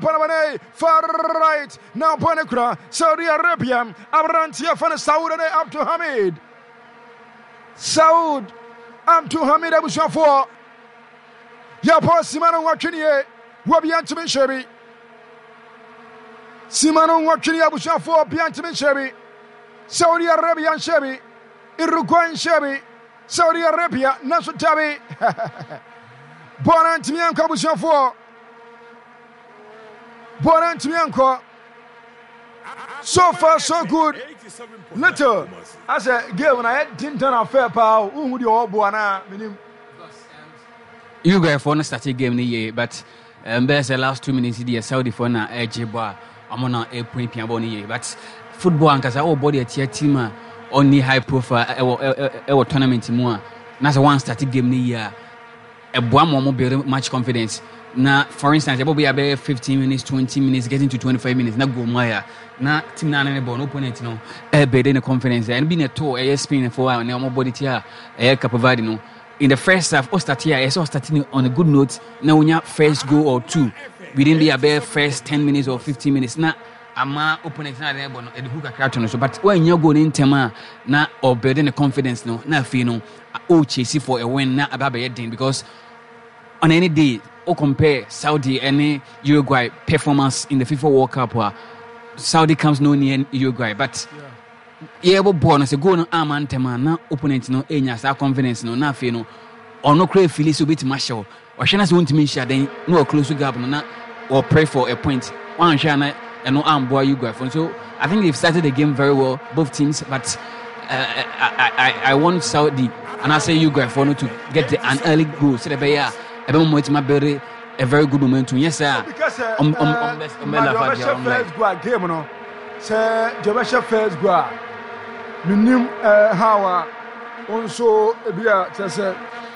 Panamane, far right. Now Panekra, Saudi Arabia, Abrantia Fan Saud Abdul Hamid. Saud Abdul Hamid Abu Shafo. Yapo Simano Wakini, Wabian to Sherry. Simano Wakini Abu Shafo, Bian Sherry. Saudi Arabian Sherry. Uruguayan Sherry. Saudi Arabia, National Tabi. Bonantimian Abu Shafo. Bonantimianko. So far, so good. Little. I said, Gil, when I had Tinton of Fair Power, who would you all Buana? You guys for a starting game the year, but there's the last 2 minutes the Saudi for na edge bar. I'm on a point piaboni, but football and because our body at your team only high profile our tournament more. That's one starting game the year. A one more build much confidence. Now, for instance, there will be about 15 minutes, 20 minutes, getting to 25 minutes. Now go Maya. Now team na ne bon opponent no. Better in the confidence and being a tour, spin for our normal body here. Capavadi no. In the first half, all start here. I saw starting on a good note. Now we have first goal or two. We didn't be about first 10 minutes or 15 minutes. Now, ama opponent na there bon. The hook a carton so. But when you go in tema na or building the confidence no. Na feel no. Oh, chase for a win na about thing because on any day. Or compare Saudi and Uruguay performance in the FIFA World Cup. Saudi comes no near Uruguay, but yeah, but bonus a go no arman tema na opponent no enya sa confidence no na fe no or no crave Phillies will beat Marshall or Shana won't mean share then no close to gap no or pray for a point. One Shana and no arm boy Uruguay. So I think they've started the game very well, both teams, but I want Saudi and I say Uruguay for no to get an early goal. So they I don't want my bury a very good momentum. Yes, sir. Because first go game, no. Sir, Jabasha first go. Minim how also be a